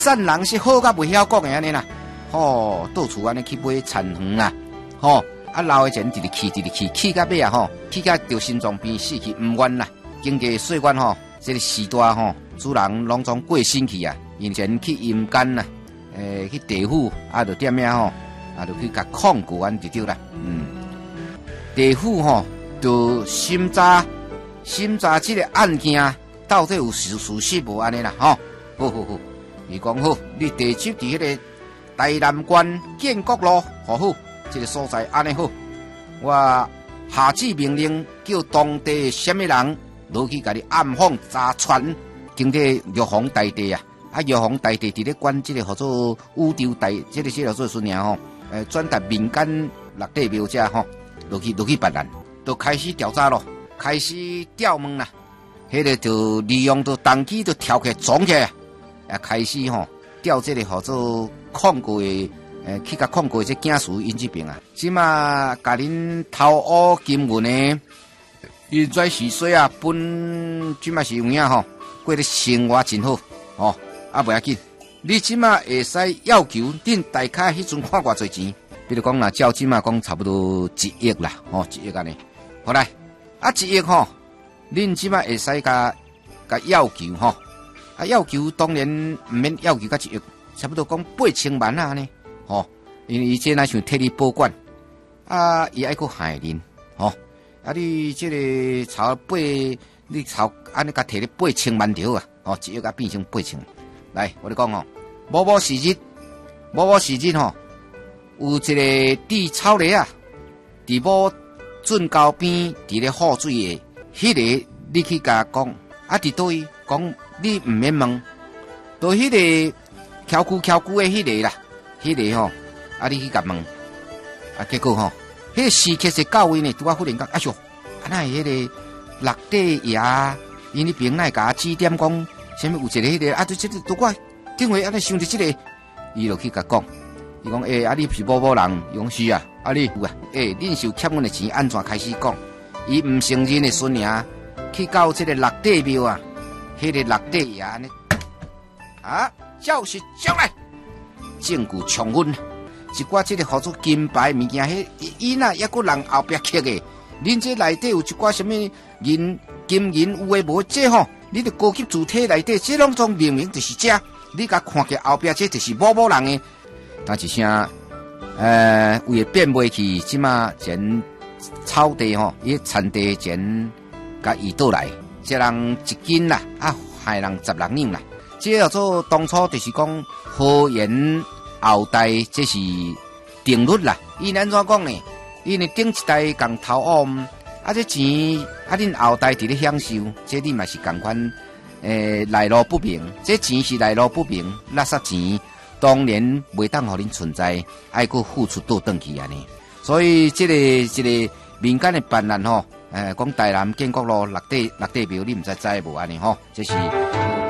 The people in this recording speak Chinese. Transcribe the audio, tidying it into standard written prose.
赞人是好甲袂晓讲的安尼啦。吼，到处安尼去买田园啊，吼，啊老的钱直直去到尾啊吼，去到着心脏病死去，唔愿啦。经过岁月吼，这个时代吼，主人拢总过身去啊，以前去阴间啦，去地府啊，就点样吼，啊，就去甲控告安就对啦。地府吼，就审查这个案件到底有事实无安尼啦，吼，好，伊讲好，你地址伫迄个台南县建国路，好，这个所在安尼好，我下旨命令叫当地什么人落去甲你暗访查传，经过玉皇大帝啊，玉皇大帝伫咧管这个叫做宇宙大，这个叫做孙娘吼，转达民间落地庙者吼，落去办案，就开始调查咯，开始调问啦，迄个就利用到动机就跳起撞起来，开始吼调这个叫做控告的。去甲控过这警署因这边啊，即马甲恁偷乌金银呢，现在是水啊，本即马是有影吼，过得生活真好哦，袂要紧。你即马会使要求恁大家迄阵看偌侪钱，比如讲啦，照即马讲差不多1亿啦，1亿安尼。好来，1亿吼，恁即马会使甲要求吼，要求当然毋免要求甲1亿，差不多讲8000万啊安尼。因为伊这那想替你保管，伊爱去害恁，你这个朝你朝安尼甲摕你8000万条啊，1亿甲变成8000。来，我咧讲某某时日吼，有一个地草泥啊，伫某圳沟边伫咧好水的，迄个你去甲讲，伫倒位讲你毋免问，到迄个翘久的迄个啦，迄个吼。你去甲问，结果吼，迄个时刻是到位呢，拄忽然讲，哎呦，那迄个落地爷，因迄边那甲指点讲，啥物有一个迄个就这个拄我顶回安尼想着这个，伊就去甲讲，伊讲你是某人，勇士啊，你有啊，恁是有欠阮的钱，安怎开始讲？伊毋承认的孙娘去到这个落地庙啊，迄个落地爷呢，照实上来，证据充分。一寡这个叫做金牌物件，迄伊那抑个人后壁刻的，恁这内底有一寡什么金银有诶无？这吼，你的高级主体内底，这拢种明明就是这，你甲看起后壁这就是某人的，但一声为了变卖去，即马前草地吼，伊田地前甲移倒来，这人1斤啦，害人16两啦，这叫做当初就是讲好言。后代这是定律啦，伊安怎讲呢？因为顶一代共偷乌，这钱恁后代伫咧享受，这你嘛是共款，来路不明，这钱是来路不明，垃圾钱当然袂当互恁存在，爱去付出倒转去安尼。所以这个民间的办案吼，讲台南建国路落地庙，你毋知无安尼吼，这是。